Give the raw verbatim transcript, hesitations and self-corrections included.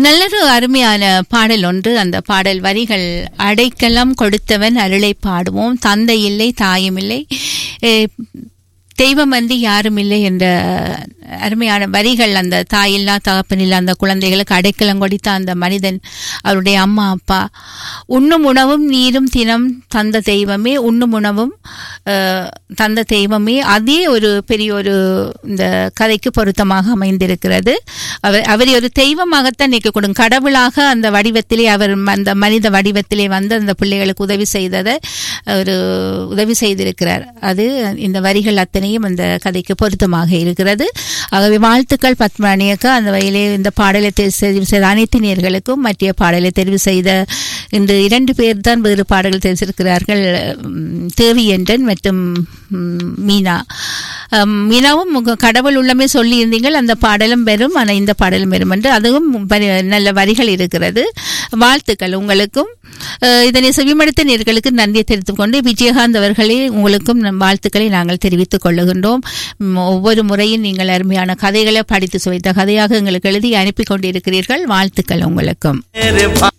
நல்லொரு அருமையான பாடல் ஒன்று. அந்த பாடல் வரிகள்: அடைக்கலம் கொடுத்தவன் அருளை பாடுவோம், தந்தை இல்லை தாயும் இல்லை, தெய்வம் வந்து யாரும் இல்லை என்ற அருமையான வரிகள். அந்த தாயில்லா தகப்பனில்லா அந்த குழந்தைகளுக்கு அடைக்கலம் கொடுத்த அந்த மனிதன், அவருடைய அம்மா அப்பா. உண்ணும் உணவும் நீரும் தினம் தந்த தெய்வமே, உண்ணும் உணவும் தந்த தெய்வமே. அதே ஒரு பெரிய ஒரு இந்த கதைக்கு பொருத்தமாக அமைந்திருக்கிறது. அவர் அவரை ஒரு தெய்வமாகத்தான் நிற்கக்கூடும், கடவுளாக அந்த வடிவத்திலே, அவர் அந்த மனித வடிவத்திலே வந்து அந்த பிள்ளைகளுக்கு உதவி செய்ததை ஒரு உதவி செய்திருக்கிறார். அது இந்த வரிகள் அத்தனையும் அந்த கதைக்கு பொருத்தமாக இருக்கிறது. ஆகவே வாழ்த்துக்கள் பத்மராணியக்கா. அந்த வகையிலே இந்த பாடலை தெரிவு செய்த அனைத்து நேயர்களுக்கும், மற்ற பாடலை தெரிவு செய்த இன்று இரண்டு பேர் தான் வேறு பாடல்கள் தெரிவித்திருக்கிறார்கள், தேவி என்றன் மற்றும் மீனா. மீனாவும் கடவுள் உள்ளமே சொல்லி இருந்தீங்கள், அந்த பாடலும் பெறும், ஆனால் இந்த பாடலும் பெறும் என்று அதுவும் நல்ல வரிகள் இருக்கிறது. வாழ்த்துக்கள் உங்களுக்கும். இதனை செவிமடுத்த நேயர்களுக்கு நன்றியை தெரிவித்துக் கொண்டு, விஜயகாந்த் அவர்களே உங்களுக்கும் வாழ்த்துக்களை நாங்கள் தெரிவித்துக் கொள்ளுகின்றோம். ஒவ்வொரு முறையும் நீங்கள் அருமையான கதைகளை படித்து சுவைத்த கதையாக எங்களுக்கு எழுதி அனுப்பி கொண்டிருக்கிறீர்கள். வாழ்த்துக்கள் உங்களுக்கும்.